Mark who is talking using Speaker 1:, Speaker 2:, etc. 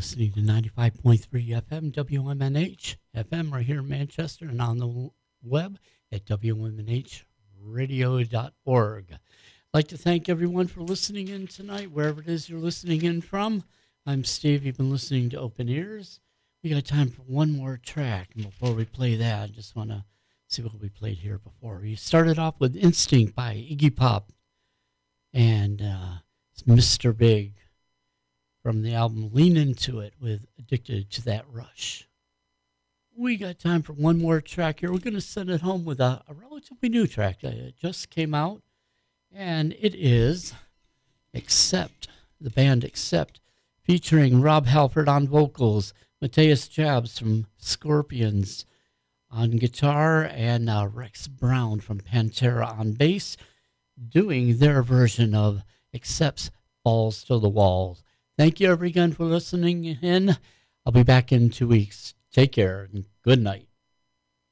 Speaker 1: listening to 95.3 FM WMNH FM right here in Manchester and on the web at WMNHradio.org. I'd like to thank everyone for listening in tonight, wherever it is you're listening in from. I'm Steve. You've been listening to Open Ears. We got time for one more track. And before we play that, I just want to see what we played here before. We started off with Instinct by Iggy Pop and it's Mr. Big from the album Lean Into It with Addicted to That Rush. We got time for one more track here. We're going to send it home with a relatively new track. It just came out, and it is Accept, the band Accept, featuring Rob Halford on vocals, Matthias Jabs from Scorpions on guitar, and Rex Brown from Pantera on bass, doing their version of Accept's Balls to the Walls. Thank you, everyone, for listening in. I'll be back in 2 weeks. Take care and good night.